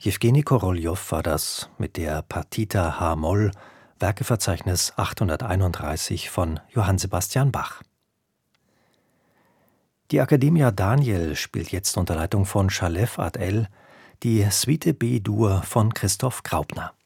Jewgeni Koroljow war das mit der Partita H-Moll, Werkeverzeichnis 831 von Johann Sebastian Bach. Die Academia Daniel spielt jetzt unter Leitung von Shalev Ad-El die Suite B-Dur von Christoph Graupner.